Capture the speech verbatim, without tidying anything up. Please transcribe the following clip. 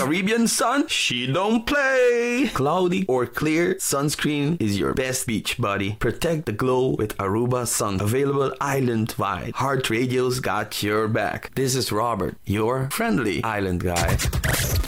Caribbean sun, she don't play. Cloudy or clear, sunscreen is your best beach buddy. Protect the glow with Aruba Sun. Available island-wide. Heart Radio's got your back. This is Robert, your friendly island guy.